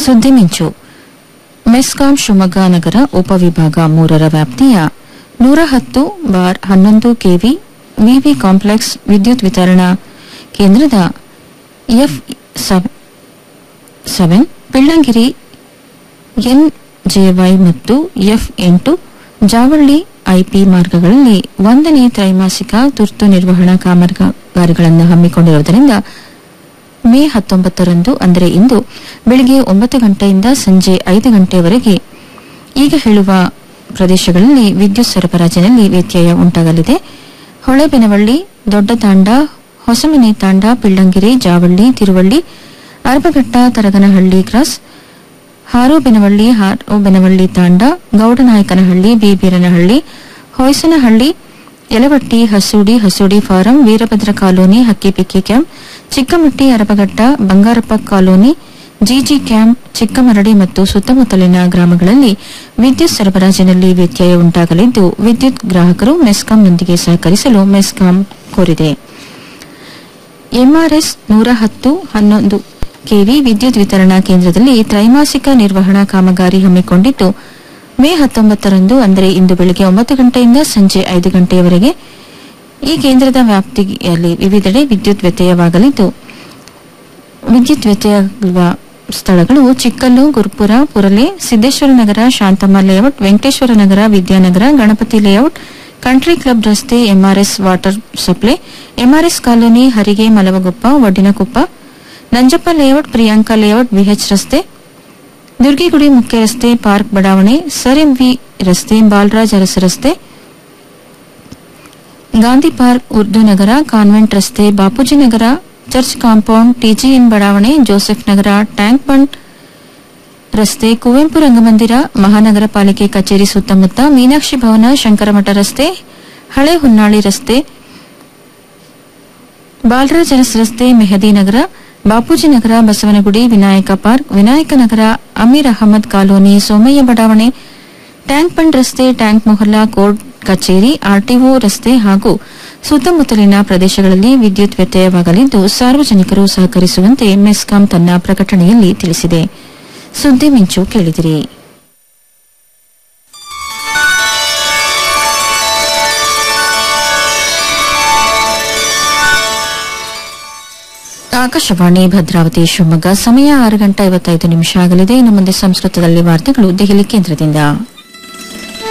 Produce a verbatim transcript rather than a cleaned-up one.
ಸುದ್ದಿ ಮಿಂಚು. ಮೆಸ್ಕಾಂ ಶಿವಮೊಗ್ಗ ನಗರ ಉಪವಿಭಾಗ ಮೂರರ ವ್ಯಾಪ್ತಿಯ ನೂರ ಹತ್ತು ಬಾರ್ ಹನ್ನೊಂದು ಕೆವಿ ವಿವಿ ಕಾಂಪ್ಲೆಕ್ಸ್ ವಿದ್ಯುತ್ ವಿತರಣಾ ಕೇಂದ್ರದ ಎಫ್ ಸೆವೆನ್ ಬೆಳ್ಳಂಗಿರಿ ಎನ್ಜೆವೈ ಮತ್ತು ಎಫ್ ಎಂಟು ಜಾವಳ್ಳಿ ಐಪಿ ಮಾರ್ಗಗಳಲ್ಲಿ ಒಂದನೇ ತ್ರೈಮಾಸಿಕ ತುರ್ತು ನಿರ್ವಹಣಾ ಕಾಮಗಾರಿಗಳನ್ನು ಹಮ್ಮಿಕೊಂಡಿರುವುದರಿಂದ ಮೇ ಹತ್ತೊಂಬತ್ತರಂದು ಅಂದರೆ ಇಂದು ಬೆಳಗ್ಗೆ ಒಂಬತ್ತು ಗಂಟೆಯಿಂದ ಸಂಜೆ ಐದು ಗಂಟೆಯವರೆಗೆ ಈಗ ಹೇಳುವ ಪ್ರದೇಶಗಳಲ್ಲಿ ವಿದ್ಯುತ್ ಸರಬರಾಜಿನಲ್ಲಿ ವ್ಯತ್ಯಯ ಉಂಟಾಗಲಿದೆ. ಹೊಳೆಬೆನವಳ್ಳಿ, ದೊಡ್ಡ ತಾಂಡ, ಹೊಸಮನೆ ತಾಂಡ, ಪಿಳ್ಳಂಗಿರಿ, ಜಾವಳ್ಳಿ, ತಿರುವಳ್ಳಿ, ಅರಬಘಟ್ಟ, ತರಗನಹಳ್ಳಿ ಕ್ರಾಸ್, ಹಾರೋಬೆನವಳ್ಳಿ, ಹಾರೋಬೆನವಳ್ಳಿ ತಾಂಡ, Gowdanayakanahalli, ಬೀಬೀರನಹಳ್ಳಿ, ಹೊಯ್ಸನಹಳ್ಳಿ, Yalavatti, Hasudi, Hasudi form, Veerabhadra colony, Hakkipikki camp, ಚಿಕ್ಕಮಟ್ಟಿ, ಅರಬಘಟ್ಟ, Bangarappa colony, GG camp, Chikkamaradi ಮತ್ತು ಸುತ್ತಮುತ್ತಲಿನ ಗ್ರಾಮಗಳಲ್ಲಿ ವಿದ್ಯುತ್ ಸರಬರಾಜಿನಲ್ಲಿ ವ್ಯತ್ಯಯ ಉಂಟಾಗಲಿದ್ದು ವಿದ್ಯುತ್ ಗ್ರಾಹಕರು ಮೆಸ್ಕಾಂನೊಂದಿಗೆ ಸಹಕರಿಸಲು ಮೆಸ್ಕಾಂ ಕೋರಿದೆ. ಎಂಆರ್ಎಸ್ ನೂರ ಹತ್ತು ಹನ್ನೊಂದು ಕೆವಿ ವಿದ್ಯುತ್ ವಿತರಣಾ ಕೇಂದ್ರದಲ್ಲಿ ತ್ರೈಮಾಸಿಕ ನಿರ್ವಹಣಾ ಕಾಮಗಾರಿ ಹಮ್ಮಿಕೊಂಡಿದ್ದು ಮೇ ಹತ್ತೊಂಬತ್ತರಂದು ಅಂದರೆ ಇಂದು ಬೆಳಗ್ಗೆ ಒಂಬತ್ತು ಗಂಟೆಯಿಂದ ಸಂಜೆ ಐದು ಗಂಟೆಯವರೆಗೆ ಈ ಕೇಂದ್ರದ ವ್ಯಾಪ್ತಿಯಲ್ಲಿ ವಿವಿಧೆಡೆ ವಿದ್ಯುತ್ ವ್ಯತ್ಯಯವಾಗಲಿದ್ದು ವಿದ್ಯುತ್ ವ್ಯತ್ಯಯವಾಗುವ ಸ್ಥಳಗಳು ಚಿಕ್ಕಲ್ಲು, ಗುರುಪುರ, ಪುರಲೆ, ಸಿದ್ದೇಶ್ವರ ನಗರ, ಶಾಂತಮ್ಮ ಲೇಔಟ್, ವೆಂಕಟೇಶ್ವರ ನಗರ, Vidyanagar, Ganapati layout, country club ರಸ್ತೆ, MRS water supply, MRS colony, Harige, ಮಲವಗುಪ್ಪ, ವಡ್ಡಿನಕೊಪ್ಪ, Nanjappa layout, Priyanka layout, VH ರಸ್ತೆ, ದುರ್ಗಿಗುಡಿ ಮುಖ್ಯ ರಸ್ತೆ, ಪಾರ್ಕ್ ಬಡಾವಣೆ, ಸರ್ ಎಂವಿ ರಸ್ತೆ, ಬಾಲರಾಜ್ ಅರಸ ರಸ್ತೆ, ಗಾಂಧಿ ಪಾರ್ಕ್, ಉರ್ದು ನಗರ, ಕಾನ್ವೆಂಟ್ ರಸ್ತೆ, ಬಾಪೂಜಿ ನಗರ, ಚರ್ಚ್ ಕಾಂಪೌಂಡ್, ಟಿಜಿಎನ್ ಬಡಾವಣೆ, ಜೋಸೆಫ್ ನಗರ, ಟ್ಯಾಂಕ್ ಬಂಡ್ ರಸ್ತೆ, ಕುವೆಂಪು ರಂಗಮಂದಿರ, ಮಹಾನಗರ ಪಾಲಿಕೆ ಕಚೇರಿ ಸುತ್ತಮುತ್ತ, ಮೀನಾಕ್ಷಿ ಭವನ, ಶಂಕರಮಠ ರಸ್ತೆ, ಹಳೆ ಹುನ್ನಾಳಿ ರಸ್ತೆ, ಬಾಲರಾಜ್ ಅರಸ್ ರಸ್ತೆ, ಮೆಹದಿ ನಗರ, ಬಾಪೂಜಿ ನಗರ, ಬಸವನಗುಡಿ, ವಿನಾಯಕ ಪಾರ್ಕ್, ವಿನಾಯಕ ನಗರ, ಅಮೀರ್ ಅಹಮದ್ ಕಾಲೋನಿ, ಸೋಮಯ್ಯ ಬಡಾವಣೆ, ಟ್ಯಾಂಕ್ ಬಂಡ್ ರಸ್ತೆ, ಟ್ಯಾಂಕ್ ಮೊಹಲ್ಲಾ, ಕೋರ್ಟ್ ಕಚೇರಿ, ಆರ್ಟಿಒ ರಸ್ತೆ ಹಾಗೂ ಸುತ್ತಮುತ್ತಲಿನ ಪ್ರದೇಶಗಳಲ್ಲಿ ವಿದ್ಯುತ್ ವ್ಯತ್ಯಯವಾಗಲಿದ್ದು ಸಾರ್ವಜನಿಕರು ಸಹಕರಿಸುವಂತೆ ಮೆಸ್ಕಾಂ ತನ್ನ ಪ್ರಕಟಣೆಯಲ್ಲಿ ತಿಳಿಸಿದೆ. ಸುದ್ದಿ ಮಿಂಚು ಕೇಳಿದಿರಿ. ಆಕಾಶವಾಣಿ ಭದ್ರಾವತಿ ಶಿವಮೊಗ್ಗ. ಸಮಯ ಆರು ಗಂಟೆ ಐವತ್ತೈದು ನಿಮಿಷ ಆಗಲಿದೆ. ಇನ್ನು ಮುಂದೆ ಸಂಸ್ಕೃತದಲ್ಲಿ ವಾರ್ತೆಗಳು ದೆಹಲಿ ಕೇಂದ್ರದಿಂದ.